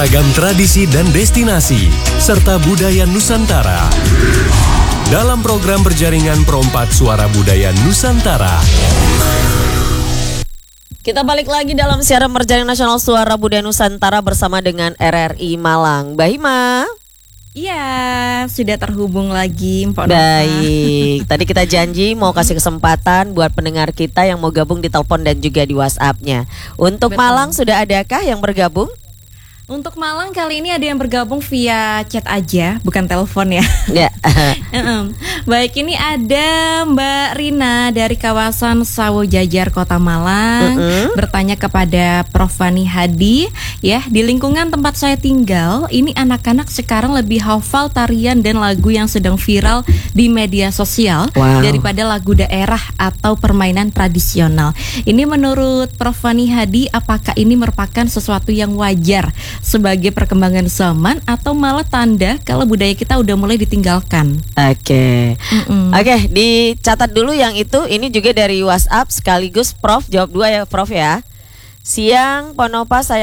Ragam tradisi dan destinasi, serta budaya Nusantara. Dalam program berjaringan Perompak Suara Budaya Nusantara. Kita balik lagi dalam siaran berjaringan nasional Suara Budaya Nusantara bersama dengan RRI Malang. Mbak Hima. Iya, sudah terhubung lagi Mpok Nova. Baik, tadi kita janji mau kasih kesempatan buat pendengar kita yang mau gabung di telepon dan juga di WhatsApp-nya. Untuk Betul. Malang sudah adakah yang bergabung? Untuk Malang kali ini ada yang bergabung via chat aja, bukan telepon ya. Ya. Baik, ini ada Mbak Rina dari kawasan Sawo Jajar Kota Malang bertanya kepada Prof Fani Hadi, ya, di lingkungan tempat saya tinggal, ini anak-anak sekarang lebih hafal tarian dan lagu yang sedang viral di media sosial daripada lagu daerah atau permainan tradisional. Ini menurut Prof Fani Hadi, apakah ini merupakan sesuatu yang wajar sebagai perkembangan zaman atau malah tanda kalau budaya kita udah mulai ditinggalkan? Oke, dicatat dulu yang itu. Ini juga dari WhatsApp sekaligus Prof jawab dua ya Prof ya. Siang Ponova, saya